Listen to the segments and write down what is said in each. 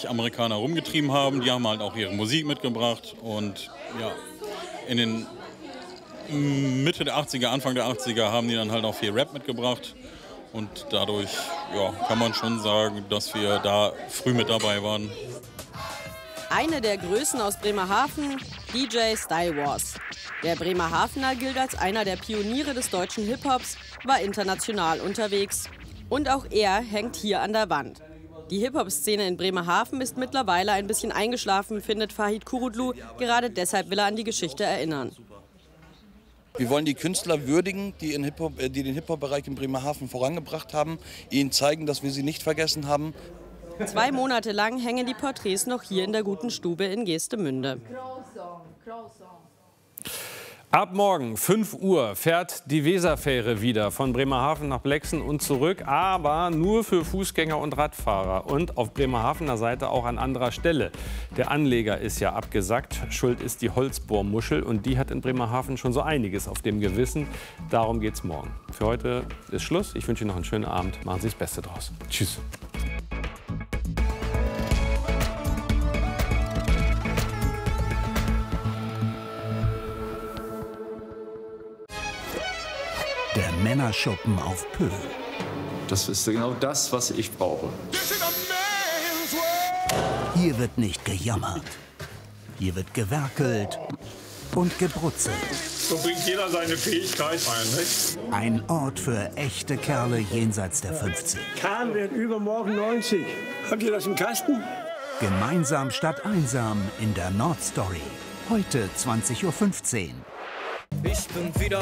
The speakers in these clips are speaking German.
sich Amerikaner rumgetrieben haben. Die haben halt auch ihre Musik mitgebracht und ja, in den Mitte der 80er, Anfang der 80er haben die dann halt auch viel Rap mitgebracht. Und dadurch ja, kann man schon sagen, dass wir da früh mit dabei waren. Eine der Größen aus Bremerhaven, DJ Style Wars. Der Bremerhavener gilt als einer der Pioniere des deutschen Hip-Hops, war international unterwegs. Und auch er hängt hier an der Wand. Die Hip-Hop-Szene in Bremerhaven ist mittlerweile ein bisschen eingeschlafen, findet Fahid Kurutlu. Gerade deshalb will er an die Geschichte erinnern. Wir wollen die Künstler würdigen, die den Hip-Hop-Bereich in Bremerhaven vorangebracht haben, ihnen zeigen, dass wir sie nicht vergessen haben. 2 Monate lang hängen die Porträts noch hier in der Guten Stube in Geestemünde. Ab morgen 5 Uhr fährt die Weserfähre wieder von Bremerhaven nach Blexen und zurück, aber nur für Fußgänger und Radfahrer und auf Bremerhavener Seite auch an anderer Stelle. Der Anleger ist ja abgesackt, schuld ist die Holzbohrmuschel und die hat in Bremerhaven schon so einiges auf dem Gewissen. Darum geht's morgen. Für heute ist Schluss. Ich wünsche Ihnen noch einen schönen Abend. Machen Sie das Beste draus. Tschüss. Der Männerschuppen auf Pöhl. Das ist genau das, was ich brauche. Hier wird nicht gejammert. Hier wird gewerkelt und gebrutzelt. So bringt jeder seine Fähigkeit ein, nicht? Ein Ort für echte Kerle jenseits der 50. Karl wird übermorgen 90. Habt ihr das im Kasten? Gemeinsam statt einsam in der Nordstory. Heute 20:15 Uhr. Ich bin wieder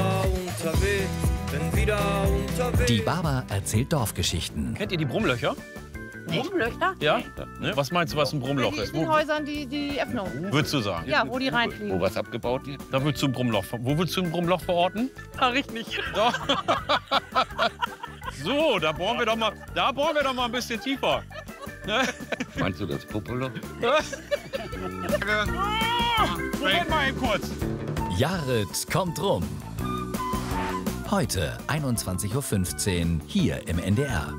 unterwegs, Die Baba erzählt Dorfgeschichten. Kennt ihr die Brummlöcher? Brummlöcher? Ja? Ne? Was meinst du, was ein Brummloch ist? In den Häusern die Öffnung. Würdest du sagen? Ja, wo die reinfliegen. Wo was abgebaut wird? Da würdest du ein Brummloch. Wo würdest du ein Brummloch verorten? Ach, ich nicht. Doch. So, da bohren wir doch mal ein bisschen tiefer. Meinst du das Popolo? Moment mal eben kurz. Jared kommt rum. Heute 21:15 Uhr hier im NDR.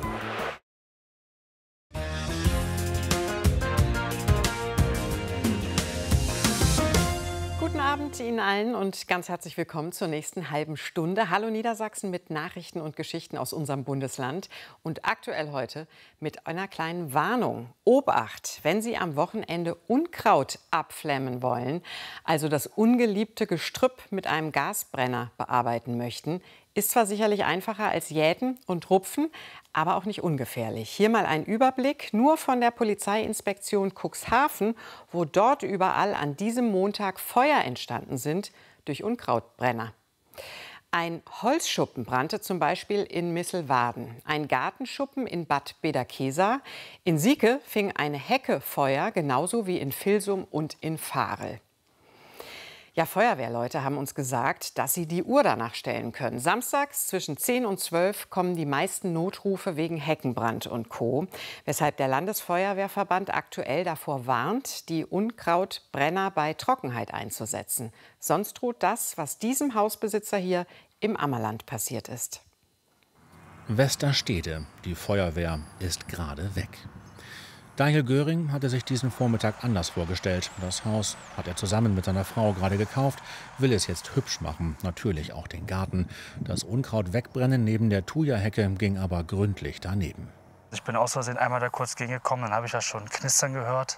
Guten Abend Ihnen allen und ganz herzlich willkommen zur nächsten halben Stunde. Hallo Niedersachsen mit Nachrichten und Geschichten aus unserem Bundesland. Und aktuell heute mit einer kleinen Warnung. Obacht, wenn Sie am Wochenende Unkraut abflemmen wollen, also das ungeliebte Gestrüpp mit einem Gasbrenner bearbeiten möchten, ist zwar sicherlich einfacher als Jäten und Rupfen, aber auch nicht ungefährlich. Hier mal ein Überblick nur von der Polizeiinspektion Cuxhaven, wo dort überall an diesem Montag Feuer entstanden sind durch Unkrautbrenner. Ein Holzschuppen brannte zum Beispiel in Misselwaden, ein Gartenschuppen in Bad Bederkesa. In Sieke fing eine Hecke Feuer, genauso wie in Vilsum und in Varel. Ja, Feuerwehrleute haben uns gesagt, dass sie die Uhr danach stellen können. Samstags zwischen 10 und 12 kommen die meisten Notrufe wegen Heckenbrand und Co., weshalb der Landesfeuerwehrverband aktuell davor warnt, die Unkrautbrenner bei Trockenheit einzusetzen. Sonst droht das, was diesem Hausbesitzer hier im Ammerland passiert ist. Westerstede, die Feuerwehr ist gerade weg. Daniel Göring hatte sich diesen Vormittag anders vorgestellt. Das Haus hat er zusammen mit seiner Frau gerade gekauft, will es jetzt hübsch machen, natürlich auch den Garten. Das Unkraut wegbrennen neben der Thuja-Hecke ging aber gründlich daneben. Ich bin aus Versehen einmal da kurz gegengekommen, dann habe ich das schon knistern gehört.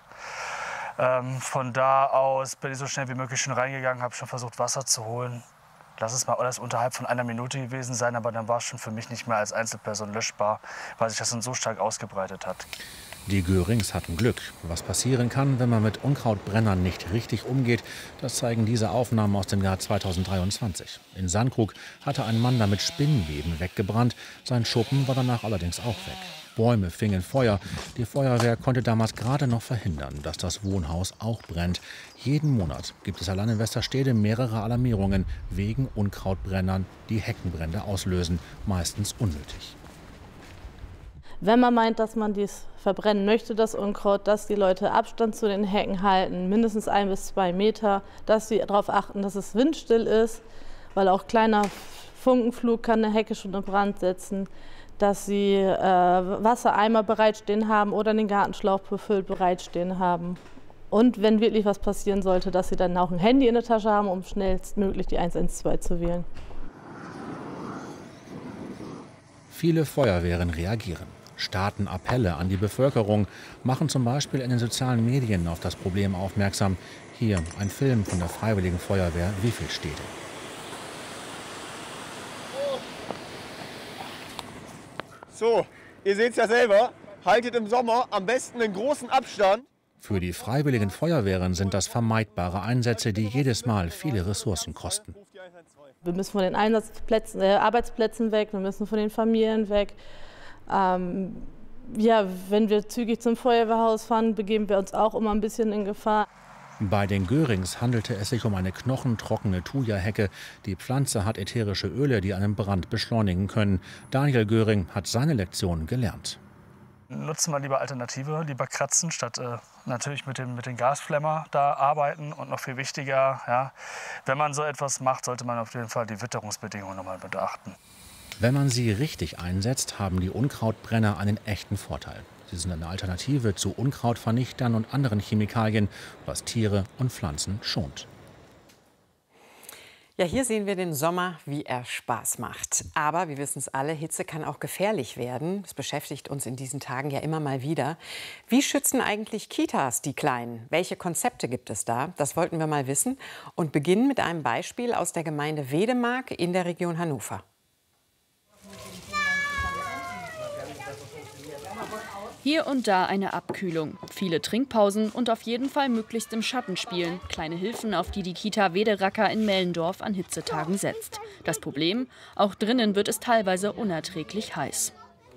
Von da aus bin ich so schnell wie möglich schon reingegangen, habe schon versucht Wasser zu holen. Lass es mal alles unterhalb von 1 Minute gewesen sein, aber dann war es schon für mich nicht mehr als Einzelperson löschbar, weil sich das dann so stark ausgebreitet hat. Die Görings hatten Glück. Was passieren kann, wenn man mit Unkrautbrennern nicht richtig umgeht, das zeigen diese Aufnahmen aus dem Jahr 2023. In Sandkrug hatte ein Mann damit Spinnweben weggebrannt. Sein Schuppen war danach allerdings auch weg. Bäume fingen Feuer. Die Feuerwehr konnte damals gerade noch verhindern, dass das Wohnhaus auch brennt. Jeden Monat gibt es allein in Westerstede mehrere Alarmierungen wegen Unkrautbrennern, die Heckenbrände auslösen, meistens unnötig. Wenn man meint, dass man dies verbrennen möchte, das Unkraut, dass die Leute Abstand zu den Hecken halten, mindestens 1 bis 2 Meter, dass sie darauf achten, dass es windstill ist, weil auch kleiner Funkenflug kann eine Hecke schon in Brand setzen, dass sie Wassereimer bereitstehen haben oder den Gartenschlauch befüllt bereitstehen haben. Und wenn wirklich was passieren sollte, dass sie dann auch ein Handy in der Tasche haben, um schnellstmöglich die 112 zu wählen. Viele Feuerwehren reagieren, starten Appelle an die Bevölkerung, machen zum Beispiel in den sozialen Medien auf das Problem aufmerksam. Hier ein Film von der Freiwilligen Feuerwehr Wiffelstede. So, ihr seht es ja selber, haltet im Sommer am besten einen großen Abstand. Für die Freiwilligen Feuerwehren sind das vermeidbare Einsätze, die jedes Mal viele Ressourcen kosten. Wir müssen von den Arbeitsplätzen weg, wir müssen von den Familien weg. Ja, wenn wir zügig zum Feuerwehrhaus fahren, begeben wir uns auch immer ein bisschen in Gefahr. Bei den Görings handelte es sich um eine knochentrockene Thuja-Hecke. Die Pflanze hat ätherische Öle, die einen Brand beschleunigen können. Daniel Göring hat seine Lektion gelernt. Nutzen wir lieber Alternative, lieber kratzen, statt natürlich mit dem Gasflemmer da arbeiten. Und noch viel wichtiger, ja, wenn man so etwas macht, sollte man auf jeden Fall die Witterungsbedingungen nochmal beachten. Wenn man sie richtig einsetzt, haben die Unkrautbrenner einen echten Vorteil. Sie sind eine Alternative zu Unkrautvernichtern und anderen Chemikalien, was Tiere und Pflanzen schont. Ja, hier sehen wir den Sommer, wie er Spaß macht. Aber wir wissen es alle, Hitze kann auch gefährlich werden. Das beschäftigt uns in diesen Tagen ja immer mal wieder. Wie schützen eigentlich Kitas die Kleinen? Welche Konzepte gibt es da? Das wollten wir mal wissen und beginnen mit einem Beispiel aus der Gemeinde Wedemark in der Region Hannover. Hier und da eine Abkühlung, viele Trinkpausen und auf jeden Fall möglichst im Schatten spielen. Kleine Hilfen, auf die die Kita Wederacker in Mellendorf an Hitzetagen setzt. Das Problem? Auch drinnen wird es teilweise unerträglich heiß.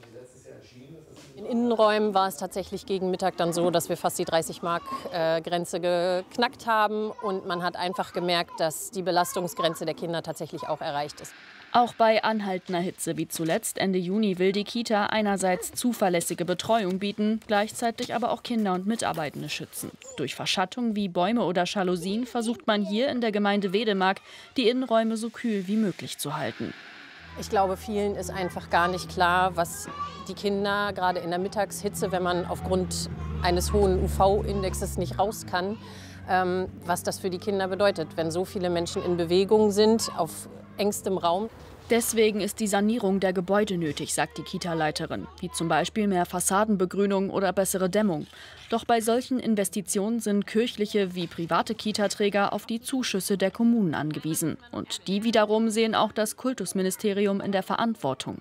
In Innenräumen war es tatsächlich gegen Mittag dann so, dass wir fast die 30-Mark-Grenze geknackt haben. Und man hat einfach gemerkt, dass die Belastungsgrenze der Kinder tatsächlich auch erreicht ist. Auch bei anhaltender Hitze wie zuletzt Ende Juni will die Kita einerseits zuverlässige Betreuung bieten, gleichzeitig aber auch Kinder und Mitarbeitende schützen. Durch Verschattung wie Bäume oder Jalousien versucht man hier in der Gemeinde Wedemark, die Innenräume so kühl wie möglich zu halten. Ich glaube, vielen ist einfach gar nicht klar, was die Kinder gerade in der Mittagshitze, wenn man aufgrund eines hohen UV-Indexes nicht raus kann, was das für die Kinder bedeutet, wenn so viele Menschen in Bewegung sind, auf engstem Raum. Deswegen ist die Sanierung der Gebäude nötig, sagt die Kita-Leiterin, wie zum Beispiel mehr Fassadenbegrünung oder bessere Dämmung. Doch bei solchen Investitionen sind kirchliche wie private Kita-Träger auf die Zuschüsse der Kommunen angewiesen. Und die wiederum sehen auch das Kultusministerium in der Verantwortung.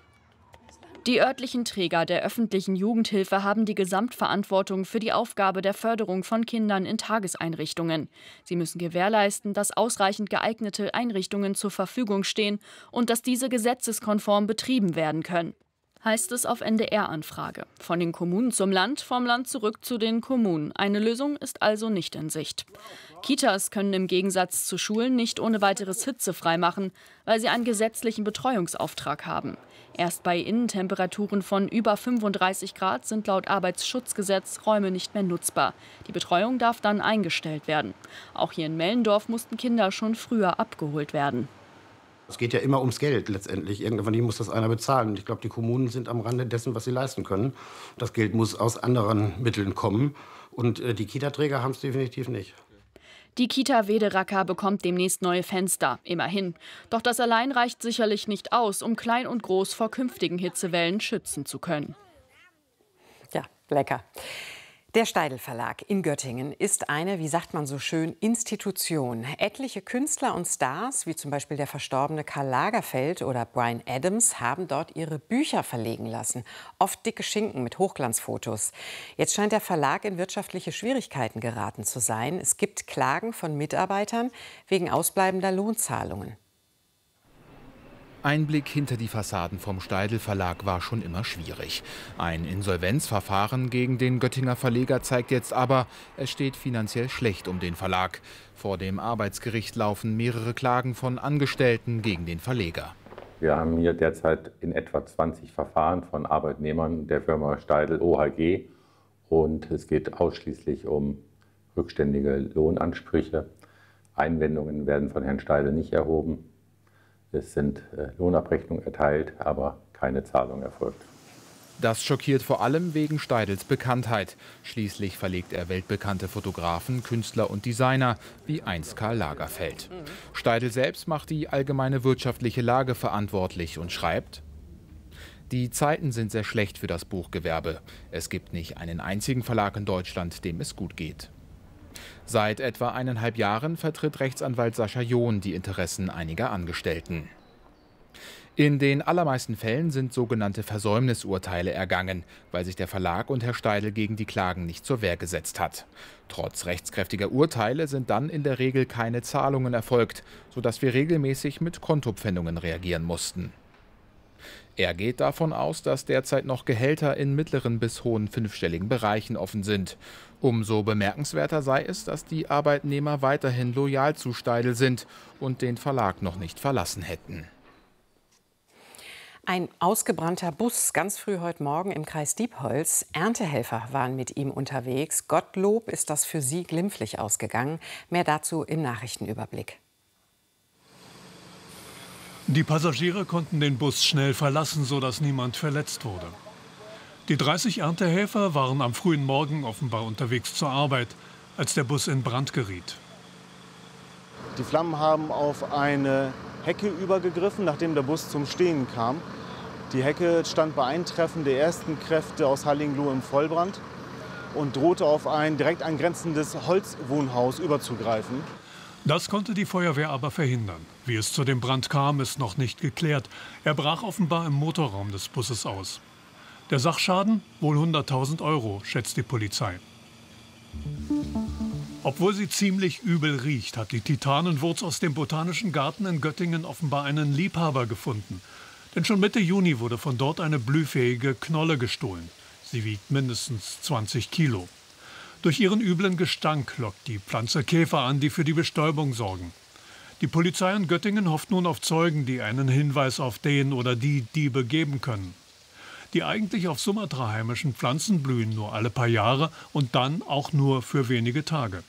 Die örtlichen Träger der öffentlichen Jugendhilfe haben die Gesamtverantwortung für die Aufgabe der Förderung von Kindern in Tageseinrichtungen. Sie müssen gewährleisten, dass ausreichend geeignete Einrichtungen zur Verfügung stehen und dass diese gesetzeskonform betrieben werden können. Heißt es auf NDR-Anfrage. Von den Kommunen zum Land, vom Land zurück zu den Kommunen. Eine Lösung ist also nicht in Sicht. Kitas können im Gegensatz zu Schulen nicht ohne weiteres hitzefrei machen, weil sie einen gesetzlichen Betreuungsauftrag haben. Erst bei Innentemperaturen von über 35 Grad sind laut Arbeitsschutzgesetz Räume nicht mehr nutzbar. Die Betreuung darf dann eingestellt werden. Auch hier in Mellendorf mussten Kinder schon früher abgeholt werden. Es geht ja immer ums Geld letztendlich. Irgendwann muss das einer bezahlen. Und ich glaube, die Kommunen sind am Rande dessen, was sie leisten können. Das Geld muss aus anderen Mitteln kommen. Und die Kita-Träger haben es definitiv nicht. Die Kita Wederacker bekommt demnächst neue Fenster, immerhin. Doch das allein reicht sicherlich nicht aus, um Klein und Groß vor künftigen Hitzewellen schützen zu können. Ja, lecker. Der Steidl Verlag in Göttingen ist eine, wie sagt man so schön, Institution. Etliche Künstler und Stars, wie zum Beispiel der verstorbene Karl Lagerfeld oder Bryan Adams, haben dort ihre Bücher verlegen lassen. Oft dicke Schinken mit Hochglanzfotos. Jetzt scheint der Verlag in wirtschaftliche Schwierigkeiten geraten zu sein. Es gibt Klagen von Mitarbeitern wegen ausbleibender Lohnzahlungen. Ein Blick hinter die Fassaden vom Steidl Verlag war schon immer schwierig. Ein Insolvenzverfahren gegen den Göttinger Verleger zeigt jetzt aber, es steht finanziell schlecht um den Verlag. Vor dem Arbeitsgericht laufen mehrere Klagen von Angestellten gegen den Verleger. Wir haben hier derzeit in etwa 20 Verfahren von Arbeitnehmern der Firma Steidl OHG. Und es geht ausschließlich um rückständige Lohnansprüche. Einwendungen werden von Herrn Steidl nicht erhoben. Es sind Lohnabrechnungen erteilt, aber keine Zahlung erfolgt. Das schockiert vor allem wegen Steidls Bekanntheit. Schließlich verlegt er weltbekannte Fotografen, Künstler und Designer wie einst Karl Lagerfeld. Steidl selbst macht die allgemeine wirtschaftliche Lage verantwortlich und schreibt: Die Zeiten sind sehr schlecht für das Buchgewerbe. Es gibt nicht einen einzigen Verlag in Deutschland, dem es gut geht. Seit etwa 1,5 Jahren vertritt Rechtsanwalt Sascha John die Interessen einiger Angestellten. In den allermeisten Fällen sind sogenannte Versäumnisurteile ergangen, weil sich der Verlag und Herr Steidl gegen die Klagen nicht zur Wehr gesetzt hat. Trotz rechtskräftiger Urteile sind dann in der Regel keine Zahlungen erfolgt, sodass wir regelmäßig mit Kontopfändungen reagieren mussten. Er geht davon aus, dass derzeit noch Gehälter in mittleren bis hohen fünfstelligen Bereichen offen sind. Umso bemerkenswerter sei es, dass die Arbeitnehmer weiterhin loyal zu Steidl sind und den Verlag noch nicht verlassen hätten. Ein ausgebrannter Bus ganz früh heute Morgen im Kreis Diepholz. Erntehelfer waren mit ihm unterwegs. Gottlob ist das für sie glimpflich ausgegangen. Mehr dazu im Nachrichtenüberblick. Die Passagiere konnten den Bus schnell verlassen, sodass niemand verletzt wurde. Die 30 Erntehelfer waren am frühen Morgen offenbar unterwegs zur Arbeit, als der Bus in Brand geriet. Die Flammen haben auf eine Hecke übergegriffen, nachdem der Bus zum Stehen kam. Die Hecke stand bei Eintreffen der ersten Kräfte aus Heiligenlohe im Vollbrand und drohte auf ein direkt angrenzendes Holzwohnhaus überzugreifen. Das konnte die Feuerwehr aber verhindern. Wie es zu dem Brand kam, ist noch nicht geklärt. Er brach offenbar im Motorraum des Busses aus. Der Sachschaden? Wohl 100.000 €, schätzt die Polizei. Obwohl sie ziemlich übel riecht, hat die Titanenwurz aus dem Botanischen Garten in Göttingen offenbar einen Liebhaber gefunden. Denn schon Mitte Juni wurde von dort eine blühfähige Knolle gestohlen. Sie wiegt mindestens 20 Kilo. Durch ihren üblen Gestank lockt die Pflanze Käfer an, die für die Bestäubung sorgen. Die Polizei in Göttingen hofft nun auf Zeugen, die einen Hinweis auf den oder die Diebe geben können. Die eigentlich auf Sumatra heimischen Pflanzen blühen nur alle paar Jahre und dann auch nur für wenige Tage.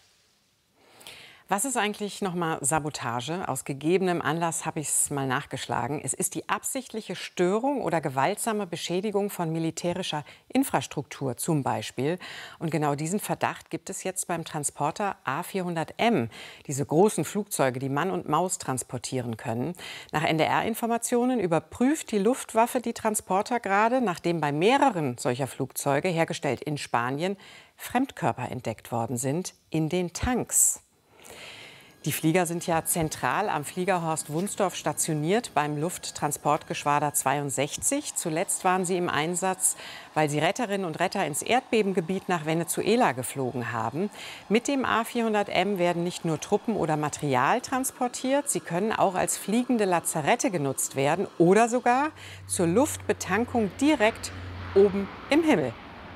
Was ist eigentlich nochmal Sabotage? Aus gegebenem Anlass habe ich es mal nachgeschlagen. Es ist die absichtliche Störung oder gewaltsame Beschädigung von militärischer Infrastruktur zum Beispiel. Und genau diesen Verdacht gibt es jetzt beim Transporter A400M. Diese großen Flugzeuge, die Mann und Maus transportieren können. Nach NDR-Informationen überprüft die Luftwaffe die Transporter gerade, nachdem bei mehreren solcher Flugzeuge, hergestellt in Spanien, Fremdkörper entdeckt worden sind in den Tanks. Die Flieger sind ja zentral am Fliegerhorst Wunsdorf stationiert beim Lufttransportgeschwader 62. Zuletzt waren sie im Einsatz, weil sie Retterinnen und Retter ins Erdbebengebiet nach Venezuela geflogen haben. Mit dem A400M werden nicht nur Truppen oder Material transportiert, sie können auch als fliegende Lazarette genutzt werden oder sogar zur Luftbetankung direkt oben im Himmel.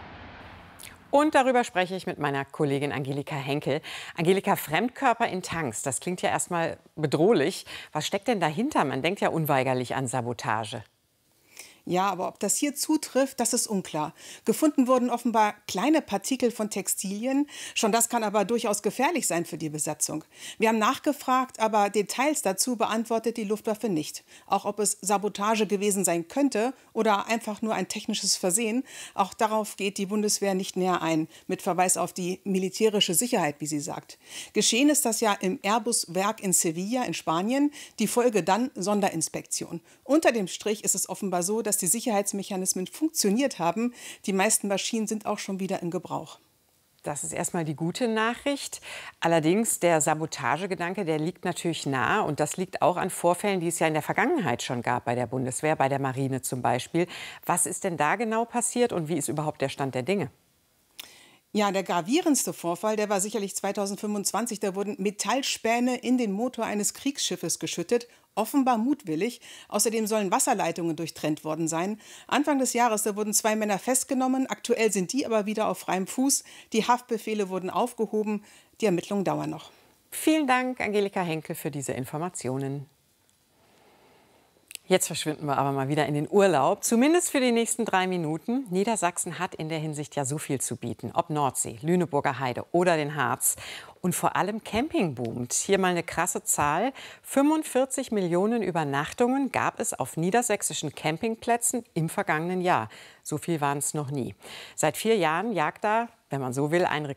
Und darüber spreche ich mit meiner Kollegin Angelika Henkel. Angelika, Fremdkörper in Tanks, das klingt ja erstmal bedrohlich. Was steckt denn dahinter? Man denkt ja unweigerlich an Sabotage. Ja, aber ob das hier zutrifft, das ist unklar. Gefunden wurden offenbar kleine Partikel von Textilien. Schon das kann aber durchaus gefährlich sein für die Besatzung. Wir haben nachgefragt, aber Details dazu beantwortet die Luftwaffe nicht. Auch ob es Sabotage gewesen sein könnte oder einfach nur ein technisches Versehen, auch darauf geht die Bundeswehr nicht näher ein, mit Verweis auf die militärische Sicherheit, wie sie sagt. Geschehen ist das ja im Airbus-Werk in Sevilla in Spanien, die Folge dann Sonderinspektion. Unter dem Strich ist es offenbar so, dass die Sicherheitsmechanismen funktioniert haben. Die meisten Maschinen sind auch schon wieder in Gebrauch. Das ist erstmal die gute Nachricht. Allerdings, der Sabotagegedanke, der liegt natürlich nahe. Und das liegt auch an Vorfällen, die es ja in der Vergangenheit schon gab bei der Bundeswehr, bei der Marine zum Beispiel. Was ist denn da genau passiert und wie ist überhaupt der Stand der Dinge? Ja, der gravierendste Vorfall, der war sicherlich 2025. Da wurden Metallspäne in den Motor eines Kriegsschiffes geschüttet, offenbar mutwillig. Außerdem sollen Wasserleitungen durchtrennt worden sein. Anfang des Jahres, da wurden 2 Männer festgenommen. Aktuell sind die aber wieder auf freiem Fuß. Die Haftbefehle wurden aufgehoben. Die Ermittlungen dauern noch. Vielen Dank, Angelika Henkel, für diese Informationen. Jetzt verschwinden wir aber mal wieder in den Urlaub, zumindest für die nächsten 3 Minuten. Niedersachsen hat in der Hinsicht ja so viel zu bieten, ob Nordsee, Lüneburger Heide oder den Harz. Und vor allem Camping boomt. Hier mal eine krasse Zahl. 45 Millionen Übernachtungen gab es auf niedersächsischen Campingplätzen im vergangenen Jahr. So viel waren es noch nie. Seit 4 Jahren jagt da, wenn man so will, ein